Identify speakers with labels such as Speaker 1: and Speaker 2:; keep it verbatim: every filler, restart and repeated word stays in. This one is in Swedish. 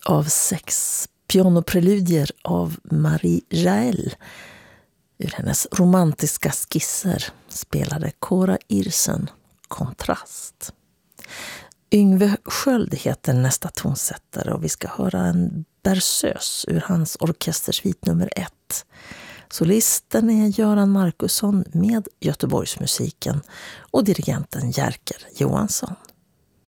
Speaker 1: av sex pianopreludier av Marie Jael. Ur hennes romantiska skisser spelade Cora Irsen Kontrast. Yngve Sköld heter nästa tonsättare och vi ska höra en berceuse ur hans orkestersvit nummer ett. Solisten är Göran Markusson med Göteborgsmusiken och dirigenten Jerker Johansson.